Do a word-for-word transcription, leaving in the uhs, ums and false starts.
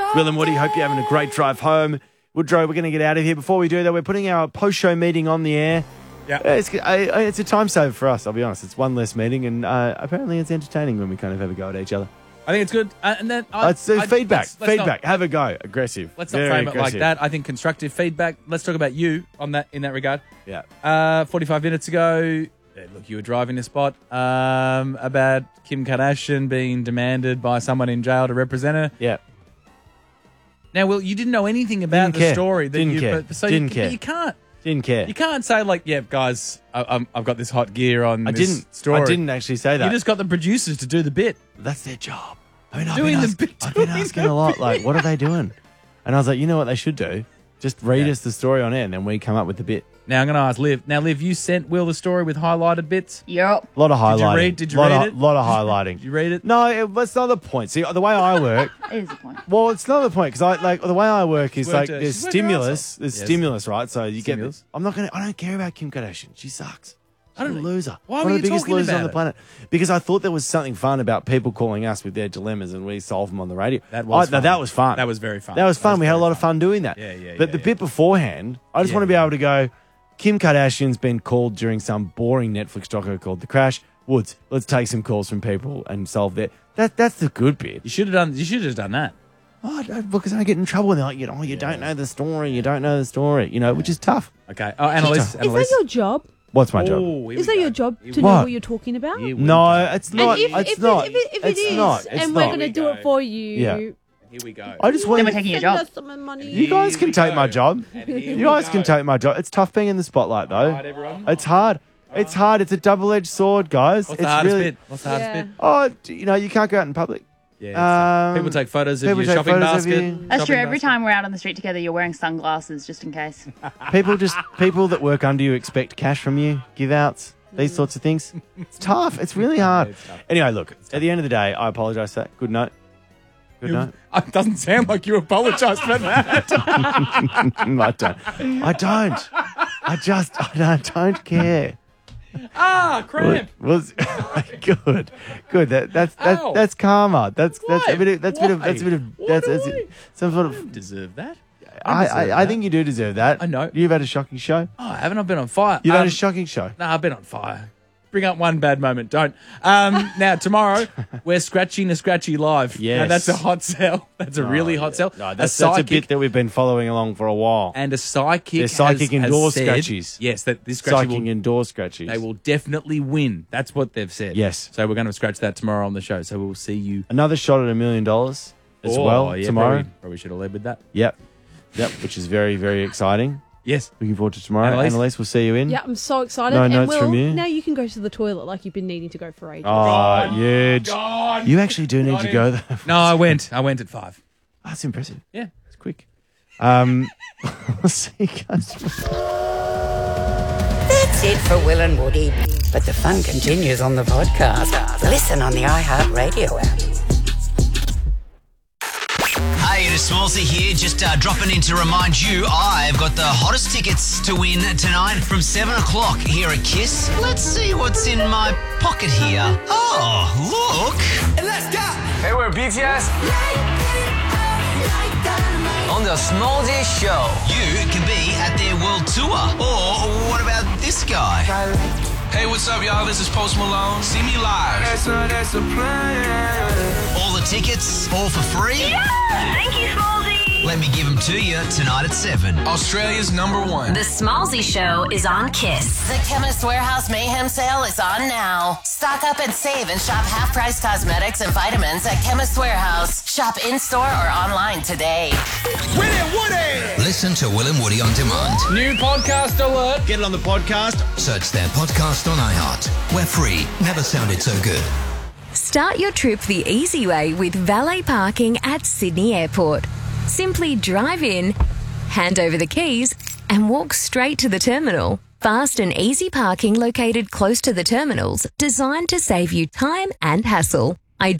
Will and Woody, hope you're having a great drive home. Woodrow, we're going to get out of here. Before we do that, we're putting our post-show meeting on the air. Yeah, it's, I, it's a time saver for us, I'll be honest. It's one less meeting, and uh, apparently it's entertaining when we kind of have a go at each other. I think it's good. Uh, and then I, Let's do I, feedback. Let's, let's feedback. Not, have a go. Aggressive. Let's not Very frame aggressive. it like that. I think constructive feedback. Let's talk about you on that in that regard. Yeah. Uh, forty-five minutes ago, look, you were driving a spot um, about Kim Kardashian being demanded by someone in jail to represent her. Yeah. Now, Will, you didn't know anything about didn't the care. story. That Didn't you, care. But, so Didn't you, care. But you can't. Didn't care. You can't say like, yeah, guys, I, I'm, I've got this hot gear on I this didn't. story. I didn't actually say that. You just got the producers to do the bit. That's their job. I mean, I've Doing been, the ask, bit- I've been doing asking the a lot, bit. like, what are they doing? And I was like, you know what they should do? Just read Yeah. us the story on air, and then we come up with the bit. Now I'm going to ask Liv. Now, Liv, you sent Will the story with highlighted bits. Yep. A lot of highlighting. Did you read? Did you lot read of, it? lot of highlighting. Did you read it? No, it, that's not the point. See, the way I work, It is a point. well, it's not the point because I like the way I work is She's like worked her- there's she's worked her stimulus, ass off. there's Yes. stimulus, right? So you Stimulus. get. I'm not gonna. I don't care about Kim Kardashian. She sucks. She's I don't- a loser. Why One were of the you biggest talking losers on about the it? planet. Because I thought there was something fun about people calling us with their dilemmas and we solve them on the radio. That was I, no, fun. that was fun. That was very fun. That was That fun. was we had a very lot of fun. fun doing that. Yeah, yeah, But yeah, the yeah. bit beforehand, I just Yeah, want to be yeah. able to go. Kim Kardashian's been called during some boring Netflix doco called The Crash. Woods, let's take some calls from people and solve that. That that's the good bit. You should have done. You should have done that. Oh, don't- because I get in trouble and they're like, you know, you don't know the story, you don't know the story, you know, which is tough. Okay. Oh, Annalise. Is Annalise. that your job? What's my job? Oh, here Is we that go. your job Here to we know What? what you're talking about? Here we No, go. it's not. and if, it's if, not. It, if it, if it's it is, not. It's and not. we're going to Here we do go. it for you. Yeah. Here we go. I just Then want we're taking your Send job. us some money. you guys Here can we take go. my job. And here You we guys go. can take my job. It's tough being in the spotlight, though. Right, everyone. It's hard. It's hard. It's a double-edged sword, guys. What's it's the hardest really. bit? What's the hardest Yeah. bit? Oh, d- you know, you can't go out in public. Yeah. it's tough. Um, people take photos of people your take shopping photos of basket. you. That's true. shopping Every basket. time we're out on the street together, you're wearing sunglasses just in case. People just people that work under you expect cash from you, give outs, these sorts of things. It's tough. It's really hard. it's tough. Anyway, look. At the end of the day, I apologise for that. Good note. Good note. It doesn't sound like you apologised for that. I don't. I don't. I just. I don't, don't care. ah, cramp. Was good, good. That that's that's Ow. that's karma. That's that's Why? a bit of that's a bit of Why? that's a bit of Why that's, do that's I? some sort of. Deserve that. I deserve I, I that. think you do deserve that. I know. You've had a shocking show. Oh, haven't I been on fire? You've Um, had a shocking show. No, I've been on fire. Bring up one bad moment. Don't. Um, now, tomorrow, we're scratching a scratchy live. Yes. Now, that's a hot sell. That's a really hot sell. No, that's, that's a bit that we've been following along for a while. And a psychic They're psychic has, indoor has said, scratchies. Yes, that this scratchy Psychic will, indoor scratchies. they will definitely win. That's what they've said. Yes. So we're going to scratch that tomorrow on the show. So we'll see you Another shot at a million dollars as Oh, well yeah, tomorrow. Probably, probably should have led with that. Yep. Yep, which is very, very exciting. Yes. Looking forward to tomorrow. Annalise? Annalise, we'll see you in. Yeah, I'm so excited. No and notes Will, from you? now you can go to the toilet like you've been needing to go for ages. Oh, huge. God. You actually do need Got to him. go there. No, I went. I went at five. That's impressive. Yeah. It's quick. Um, we'll see you guys. That's it for Will and Woody. But the fun continues on the podcast. Listen on the iHeartRadio app. Hey, it is Smallsy here, just uh, dropping in to remind you I've got the hottest tickets to win tonight from seven o'clock here at KISS. Let's see what's in my pocket here. Oh, look. Let's go. Hey, we're B T S on the Smallsy Show. You can be at their world tour. Or what about this guy? Hey, what's up, y'all? This is Post Malone. See me live. That's a, that's a plan. All the tickets, all for free? Yeah! Thank you, Smallsy! Let me give them to you tonight at seven. Australia's number one. The Smallsy Show is on KISS. The Chemist Warehouse Mayhem Sale is on now. Stock up and save and shop half-price cosmetics and vitamins at Chemist Warehouse. Shop in-store or online today. Will and Woody! Listen to Will and Woody on demand. New podcast alert. Get it on the podcast. Search their podcast on iHeart. We're free. Never sounded so good. Start your trip the easy way with valet parking at Sydney Airport. Simply drive in, hand over the keys, and walk straight to the terminal. Fast and easy parking located close to the terminals, designed to save you time and hassle.